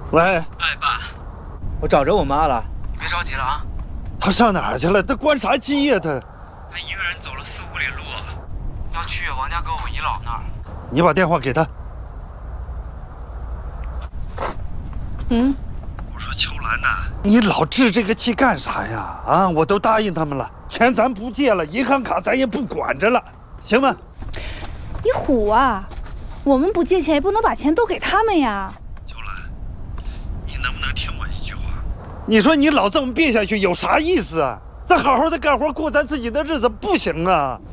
喂， 哎，爸， 我找着我妈了。 你别着急了啊。 他上哪儿去了？他关啥机呀？他一个人走了4、5里路，要去王家哥我姨姥那儿。 你把电话给他。我说秋兰呐，你老置这个气干啥呀？啊，我都答应他们了，钱咱不借了，银行卡咱也不管着了，行吗？ 你虎啊！我们不借钱也不能把钱都给他们呀。 秋兰，你能不能听我一句话？你说你老这么憋下去有啥意思啊？咱好好的干活过咱自己的日子不行啊？